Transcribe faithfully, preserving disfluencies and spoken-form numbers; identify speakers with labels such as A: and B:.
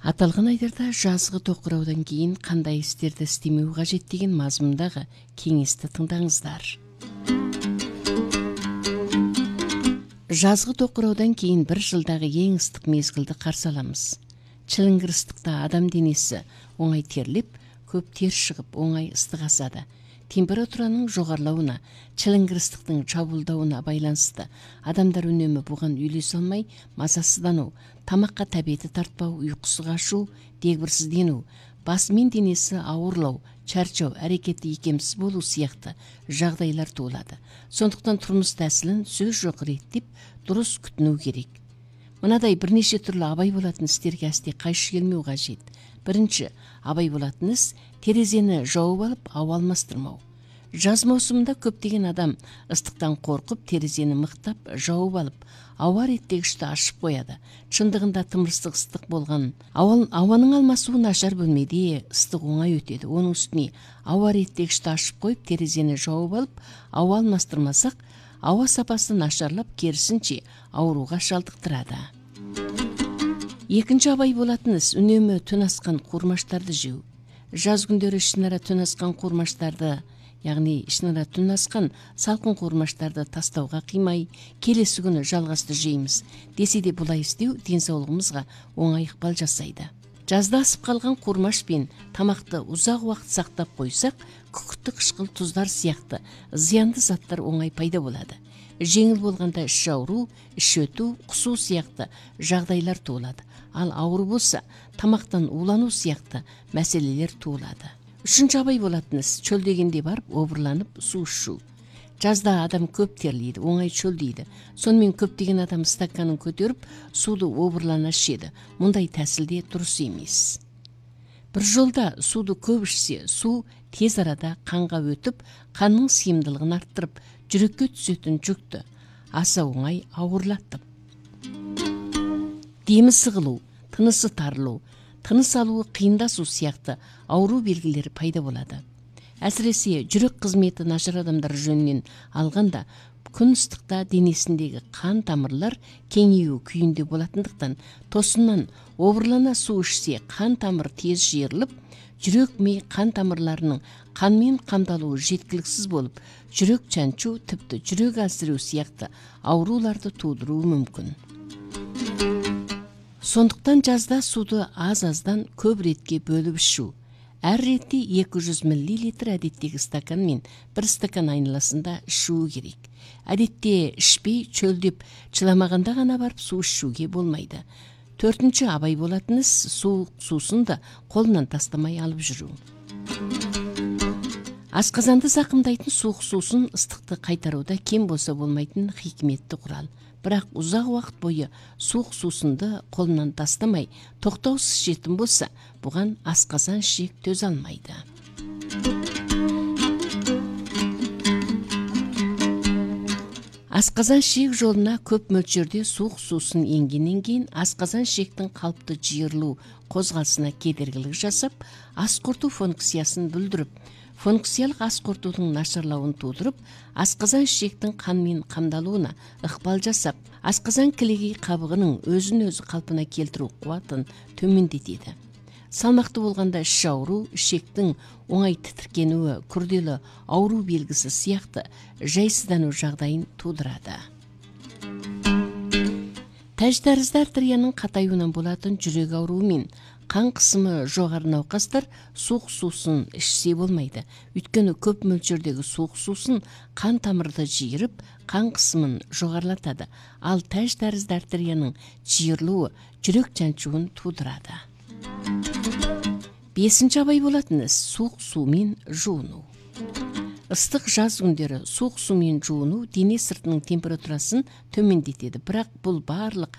A: Аталган айдарда жазгы токураудан кийин кандай истерди истемөө кажет деген мазмундагы кеңешти тыңдаңыздар. Жазгы токураудан кийин бир жылдагы эң ыстык мезгилди каршы алабыз. Чылыңгыр ыстыкта адам денеси оңай терлеп, көп тер чыгып, оңай ыстык асады. Температуранын жогорулауына, чылыңгыр ыстыктын чабуулдауына байланыштуу адамдар үнөмү буган үйлөсө алмай, мазасыздануу, тамакка табети тартпау, уйкусу качуу, дегбирсизденүү, басмин денеси оорлоо, чарчоо, аракети ийкемсиз болуу сыяктуу жагдайлар туулады. Сондуктан турмуш тәсилин сөз жок иреттеп, дурус күтүнүү керек. Мынадай бир нече түрлүү абай болатын истерге асти кайшы келмөө кажет. Биринчи, абай болатын іс терезени жауып алып, аба алмастырмау. Жаз маусымында көптөгөн адам ыстыктан коркуп, терезени мыктап жауып алып, аба реттегичти ачып коёду. Чындыгында тымырсык ыстык болгон, абанын алмасуу начар бөлмөдө ыстык оңай өтөдү. Онун үстүнө аба реттегичти ачып коюп, терезени жауып алып, аба алмастырмасак, аба сапасы начарлап, керисинче ооруга шалдыктырады. Экинчи абай болатын іс үнөмө түн аскан курмаштарды жөө. Жаз күндөрү ишинара түн аскан курмаштарды, ягни ишинара түн аскан салкын курмаштарды тастауга кыймай, келеси күнү жалгастуу жейбиз. Десе де булай истөө ден соолугубузга оңай ыкпал жасайды. Жазда асып калган курмаш пен тамакты узак убакыт сактап койсак, күкүрттү кышкыл туздар сыяктуу зыяндуу заттар оңай пайда болот. Жеңил болгондо иш ооруу, иш өтүү, кусуу сыяктуу жагдайлар туулат. Ал ауыр болса, тамактан уулануу сыяктуу маселелер туулат. Үчүнчү абай болатын іс чөлдөгөндө барып обурланып суу ичүү. Жазда адам көп терлейди, оңай чөлдүйдү. Сонымен көптөгөн адам стаканын көтөрүп, сууду обурлана ичет. Мындай тәсилде дурус эмес. Бир жолда сууду көп ичсе, суу тез арада канга өтүп, канның сыйымдылыгын арттырып, жүрөккө түзөтүн жүктү аса оңай ауырлатып. Деми сыгылуу, тынысы тарылуу, тыныс алуу кыйындасуу сыяктуу ооруу белгилери пайда болот. Әсіресе жүрек кызмети начар адамдар жөнүнөн алганда, күн ыстыкта денесиндеги кан тамырлар кеңейүү күйүндө болатындыктан, тосунан обурлана суу ичсе, кан тамыр тез жыйырылып, жүрөк мээ кан тамырларынын канмен камдалуу жеткиликсиз болуп, жүрөк чанчуу, типти жүрөк алсыроо сыяктуу ооруларды туудуруу мүмкүн. Сондуктан жазда сууду аз-аздан көп ретке бөлүп ичүү. Әр ретте эки жүз миллилитр әдеттеги стакан мен бир стакан айналасында ичүү керек. Әдетте ичпей, чөлдөп, чыламаганда гана барып суу ичүүгө болмайды. Төртүнчү абай болатын іс суук суусун да колунан тастамай алып жүрүү. Асказанды закымдайтын суук суусун ыстыкты кайтарууда кем болсо болмайтын хикметти курал. Бирок узак убакыт бою суук суусунду колунан тастамай, токтоосуз ичетін болса, буган асказан ішек төзө алмайды. Асказан ішек жолуна көп мөлчөрдө суук суусун энгенден кийин асказан ішектин калыптуу жыйырылуу козгалышына кедергилик жасап, ас кортуу функциясын бүлдүрүп, функциялык ас кортуунун начарлауын туудуруп, асказан ішектин канмен камдалууна ыкпал жасап, асказан килеги кабыгынын өзүн өзү калпына келтирүү кубатын төмөндөтөт. Салмактуу болгондо иш ооруу, ишектин оңай титиркенүү, күрдөлүү ооруу белгиси сыяктуу жайсыздануу жагдайын туудурат. Таж тарызды артериянын катаюунан болатын жүрөк ооруу мен кан кысымы жогору наукастар суук суусун ичсе болмайды. Үткөнү көп мөлчөрдөгү суук суусун кан тамырды жыйырып, кан кысымын жогорулатат. Ал таж тарызды артериянын жыйырылуу жүрөк чанчуун туудурат. Бесинчи абай болатын іс суук суу менен жуунуу. Ыстык жаз күндөрү суук суу менен жуунуу дене сыртынын температурасын төмөндөтөт, бирок бул баардык